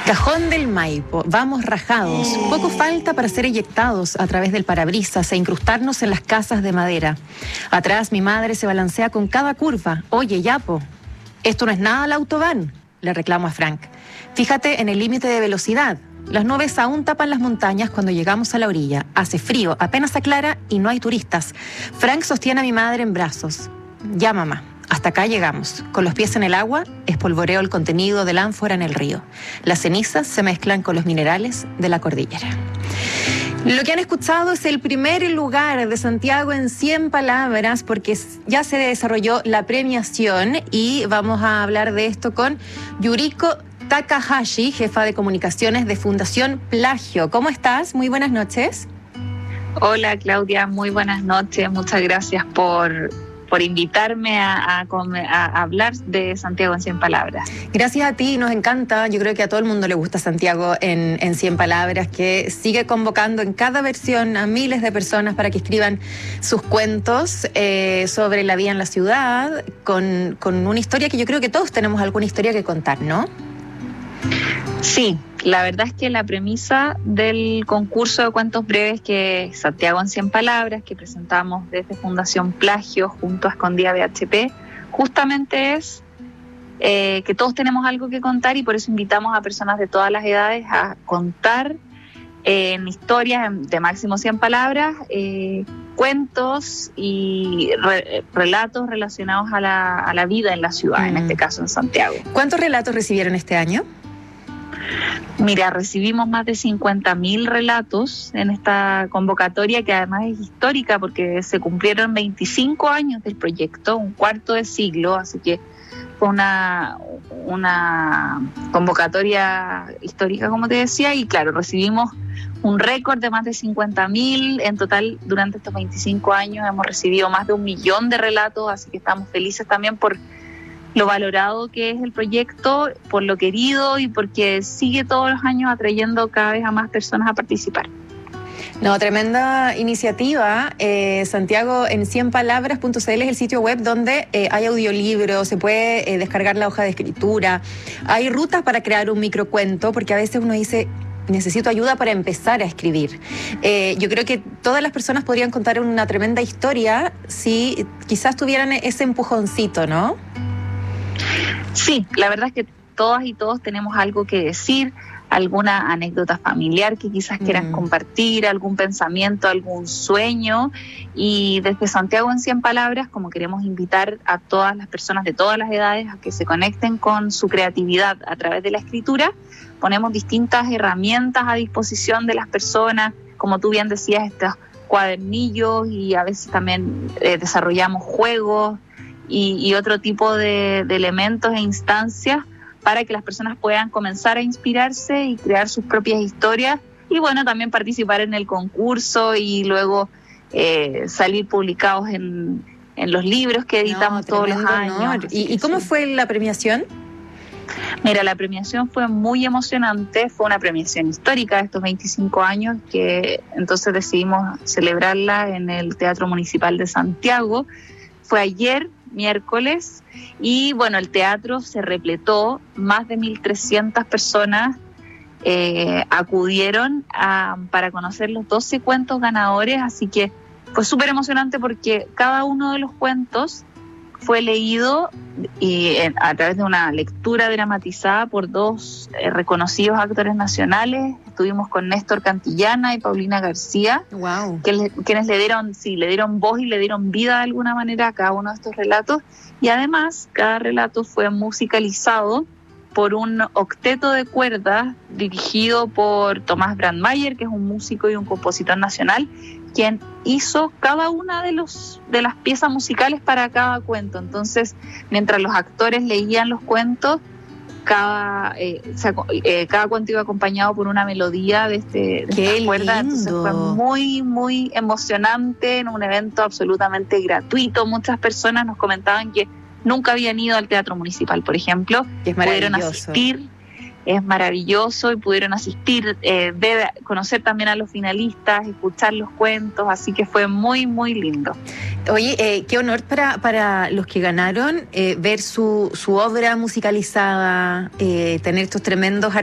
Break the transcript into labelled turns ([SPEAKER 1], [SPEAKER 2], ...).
[SPEAKER 1] Cajón del Maipo, vamos rajados. Poco falta para ser eyectados a través del parabrisas e incrustarnos en las casas de madera. Atrás mi madre se balancea con cada curva. Oye, Yapo, esto no es nada la autobahn, le reclamo a Frank. Fíjate en el límite de velocidad. Las nubes aún tapan las montañas cuando llegamos a la orilla. Hace frío, apenas aclara y no hay turistas. Frank sostiene a mi madre en brazos. Ya, mamá. Hasta acá llegamos. Con los pies en el agua, espolvoreo el contenido del ánfora en el río. Las cenizas se mezclan con los minerales de la cordillera. Lo que han escuchado es el primer lugar de Santiago en 100 palabras, porque ya se desarrolló la premiación y vamos a hablar de esto con Yuriko Takahashi, jefa de comunicaciones de Fundación Plagio. ¿Cómo estás? Muy buenas noches.
[SPEAKER 2] Hola, Claudia, muy buenas noches. Muchas gracias por invitarme a hablar de Santiago en 100 palabras.
[SPEAKER 1] Gracias a ti, nos encanta. Yo creo que a todo el mundo le gusta Santiago en 100 palabras, que sigue convocando en cada versión a miles de personas para que escriban sus cuentos sobre la vida en la ciudad, con una historia que yo creo que todos tenemos alguna historia que contar, ¿no?
[SPEAKER 2] Sí, la verdad es que la premisa del concurso de cuentos breves, que es Santiago en 100 palabras, que presentamos desde Fundación Plagio junto a Escondida BHP, justamente es que todos tenemos algo que contar, y por eso invitamos a personas de todas las edades a contar en historias de máximo 100 palabras, cuentos y relatos relacionados a la vida en la ciudad, en este caso en Santiago.
[SPEAKER 1] ¿Cuántos relatos recibieron este año?
[SPEAKER 2] Mira, recibimos más de 50.000 relatos en esta convocatoria, que además es histórica porque se cumplieron 25 años del proyecto, un cuarto de siglo, así que fue una convocatoria histórica, como te decía, y claro, recibimos un récord de más de 50.000. En total, durante estos 25 años hemos recibido más de 1 millón de relatos, así que estamos felices también por lo valorado que es el proyecto, por lo querido y porque sigue todos los años atrayendo cada vez a más personas a participar.
[SPEAKER 1] No, tremenda iniciativa. Santiago en 100palabras.cl es el sitio web donde hay audiolibros, se puede descargar la hoja de escritura. Hay rutas para crear un microcuento, porque a veces uno dice, necesito ayuda para empezar a escribir. Yo creo que todas las personas podrían contar una tremenda historia si quizás tuvieran ese empujoncito, ¿no?
[SPEAKER 2] Sí, la verdad es que todas y todos tenemos algo que decir, alguna anécdota familiar que quizás quieran compartir, algún pensamiento, algún sueño, y desde Santiago en 100 palabras, como queremos invitar a todas las personas de todas las edades a que se conecten con su creatividad a través de la escritura, ponemos distintas herramientas a disposición de las personas, como tú bien decías, estos cuadernillos, y a veces también desarrollamos juegos y otro tipo de elementos e instancias para que las personas puedan comenzar a inspirarse y crear sus propias historias, y bueno, también participar en el concurso y luego salir publicados en los libros que editamos todos los años.
[SPEAKER 1] ¿Y cómo fue la premiación?
[SPEAKER 2] Mira, la premiación fue muy emocionante, fue una premiación histórica de estos 25 años, que entonces decidimos celebrarla en el Teatro Municipal de Santiago. Fue ayer, miércoles, y bueno, el teatro se repletó, más de 1.300 personas acudieron para conocer los 12 cuentos ganadores, así que fue súper emocionante porque cada uno de los cuentos fue leído a través de una lectura dramatizada por 2 reconocidos actores nacionales. Estuvimos con Néstor Cantillana y Paulina García,
[SPEAKER 1] wow,
[SPEAKER 2] quienes le dieron voz y le dieron vida de alguna manera a cada uno de estos relatos, y además cada relato fue musicalizado por un octeto de cuerdas dirigido por Tomás Brandmeier, que es un músico y un compositor nacional, quien hizo cada una de las piezas musicales para cada cuento. Entonces, mientras los actores leían los cuentos, cada cuento iba acompañado por una melodía de estas cuerdas. Entonces fue muy, muy emocionante, en un evento absolutamente gratuito. Muchas personas nos comentaban que nunca habían ido al Teatro Municipal, por ejemplo. Pudieron asistir. Es maravilloso, y pudieron asistir, conocer también a los finalistas, escuchar los cuentos, así que fue muy, muy lindo.
[SPEAKER 1] Oye, qué honor para los que ganaron ver su obra musicalizada, tener estos tremendos